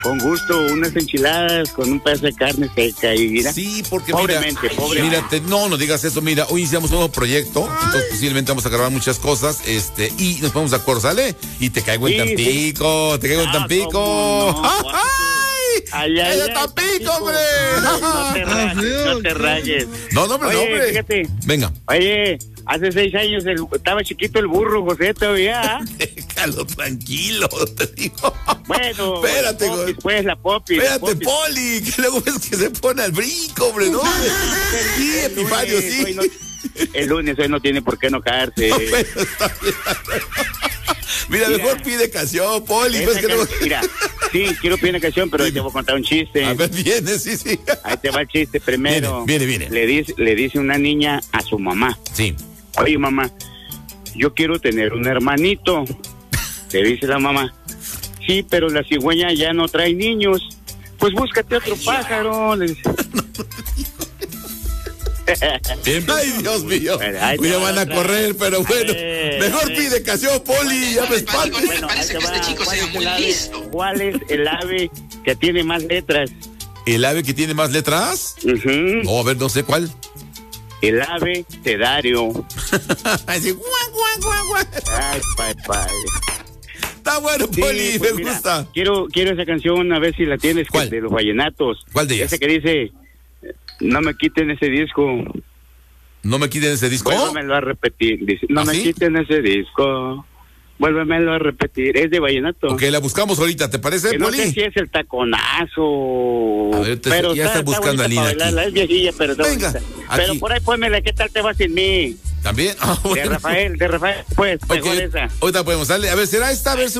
Con gusto, unas enchiladas con un pedazo de carne seca y mira. Sí, porque pobremente. Mira, no digas eso, mira, hoy iniciamos un nuevo proyecto, entonces posiblemente vamos a grabar muchas cosas, y nos ponemos de acuerdo, ¿sale? Y te caigo en Tampico, te caigo en Tampico. No, ¡Ay, Tampico, hombre! No te rayes. No, hombre. Fíjate. Venga. Oye, hace 6 años estaba chiquito el burro, José, todavía. Déjalo tranquilo, te digo. Bueno, espérate, güey. Pues la Popis. Espérate, Poli, que luego ves que se pone al brinco, hombre, ¿no? Sí, Epifanio, sí. El lunes hoy no tiene por qué no caerse. No, pero está bien. Mira, mejor pide canción, Poli. Mira, sí, quiero pedir una canción, pero ahí te voy a contar un chiste. A ver, viene, sí. Ahí te va el chiste primero. Viene. Le dice una niña a su mamá. Sí. Oye, mamá, yo quiero tener un hermanito. Le dice la mamá. Sí, pero la cigüeña ya no trae niños. Pues búscate otro pájaro. Le dice. Ay, Dios mío. Ya van a correr, pero bueno. Mejor pide canción, Poli. Ya me espantes. Bueno, parece que este chico sea muy listo. ¿Cuál es el ave que tiene más letras? ¿El ave que tiene más letras? Uh-huh. No, a ver, no sé cuál. El ave sedario. Así, guau. Ay, papá. Está bueno, Poli, pues me gusta. Quiero esa canción, a ver si la tienes. ¿Cuál? De los vallenatos. ¿Cuál de ellas? Ese que dice, no me quiten ese disco. ¿No me quiten ese disco? Vuélvemelo a repetir. Dice, no me quiten ese disco. Vuélvemelo a repetir. Es de vallenato. Ok, la buscamos ahorita, ¿te parece, no Poli? sé si es el taconazo. A ver, pero ya está buscando a Lina aquí. Es viejilla, pero venga, pero por ahí pónmela, ¿qué tal te va sin mí? ¿También? Ah, bueno. De Rafael, pues, okay. esa. Ahorita podemos darle, a ver, ¿será esta? A ver,